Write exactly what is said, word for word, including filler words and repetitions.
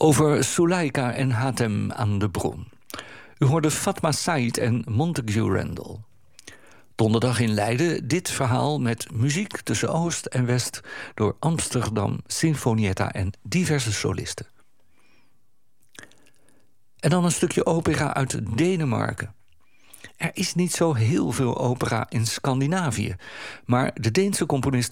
Over Suleika en Hatem aan de Bron. U hoorde Fatma Said en Montague Randall. Donderdag in Leiden dit verhaal met muziek tussen Oost en West door Amsterdam Sinfonietta en diverse solisten. En dan een stukje opera uit Denemarken. Er is niet zo heel veel opera in Scandinavië, maar de Deense componist